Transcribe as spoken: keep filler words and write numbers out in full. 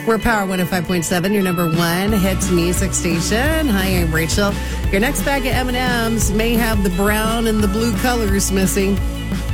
We're Power one oh five point seven, your number one hits music station. Hi, I'm Rachel. Your next bag of M and M's may have the brown and the blue colors missing.